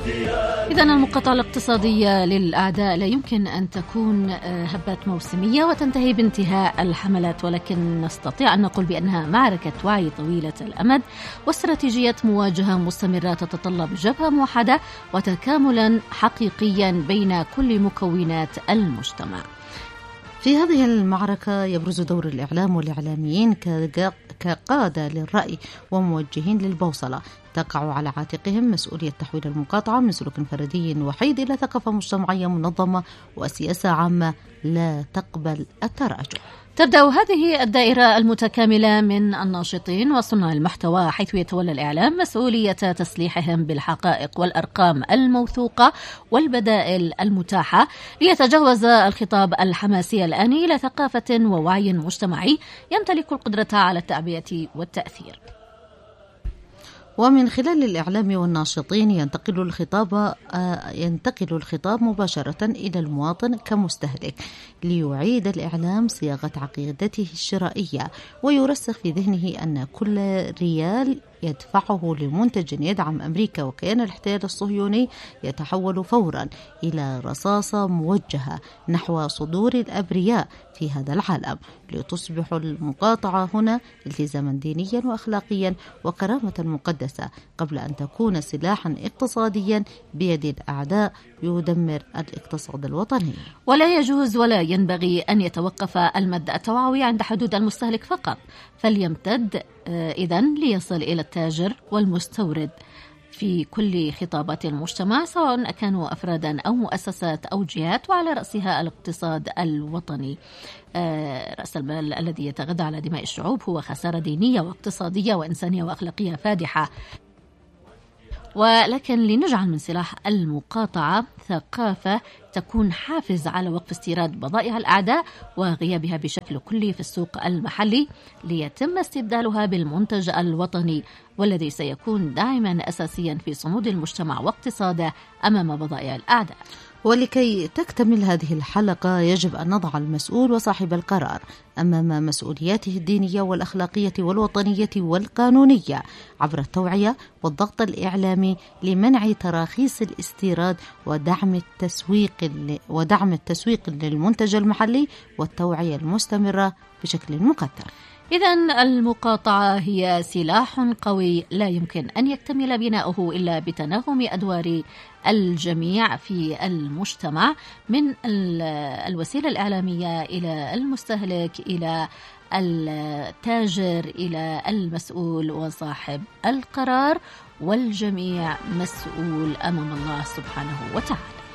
إذا المقاطعة الاقتصادية للأعداء لا يمكن أن تكون هبات موسمية وتنتهي بانتهاء الحملات، ولكن نستطيع أن نقول بأنها معركة وعي طويلة الأمد واستراتيجية مواجهة مستمرة تتطلب جبهة موحدة وتكاملا حقيقيا بين كل مكونات المجتمع. في هذه المعركة يبرز دور الإعلام والإعلاميين كقادة للرأي وموجهين للبوصلة، تقع على عاتقهم مسؤولية تحويل المقاطعة من سلوك فردي وحيد إلى ثقافة مجتمعية منظمة وسياسة عامة لا تقبل التراجع. تبدأ هذه الدائرة المتكاملة من الناشطين وصناع المحتوى، حيث يتولى الإعلام مسؤولية تسليحهم بالحقائق والأرقام الموثوقة والبدائل المتاحة ليتجاوز الخطاب الحماسي الآني إلى ثقافة ووعي مجتمعي يمتلك القدرة على التعبئة والتأثير. ومن خلال الإعلام والناشطين ينتقل الخطاب مباشرة إلى المواطن كمستهلك ليعيد الإعلام صياغة عقيدته الشرائية ويرسخ في ذهنه أن كل ريال يدفعه لمنتج يدعم أمريكا وكيان الاحتلال الصهيوني يتحول فورا إلى رصاصة موجهة نحو صدور الأبرياء في هذا العالم، لتصبح المقاطعة هنا التزاما دينيا وأخلاقيا وكرامة مقدسة قبل أن تكون سلاحا اقتصاديا بيد الأعداء يدمر الاقتصاد الوطني. ولا يجوز ولا ينبغي أن يتوقف المد التوعوي عند حدود المستهلك فقط، فليمتد إذن ليصل إلى التاجر والمستورد في كل خطابات المجتمع، سواء كانوا أفرادا أو مؤسسات أو جهات، وعلى رأسها الاقتصاد الوطني. رأس المال الذي يتغذى على دماء الشعوب هو خسارة دينية واقتصادية وإنسانية وأخلاقية فادحة. ولكن لنجعل من سلاح المقاطعة ثقافة تكون حافز على وقف استيراد بضائع الأعداء وغيابها بشكل كلي في السوق المحلي، ليتم استبدالها بالمنتج الوطني والذي سيكون داعما أساسيا في صمود المجتمع واقتصاده أمام بضائع الأعداء. ولكي تكتمل هذه الحلقة يجب أن نضع المسؤول وصاحب القرار أمام مسؤولياته الدينية والأخلاقية والوطنية والقانونية عبر التوعية والضغط الإعلامي لمنع تراخيص الاستيراد ودعم التسويق للمنتج المحلي والتوعية المستمرة بشكل مكثف. إذن المقاطعة هي سلاح قوي لا يمكن أن يكتمل بناؤه إلا بتناغم أدوار الجميع في المجتمع، من الوسيلة الإعلامية إلى المستهلك إلى التاجر إلى المسؤول وصاحب القرار، والجميع مسؤول أمام الله سبحانه وتعالى.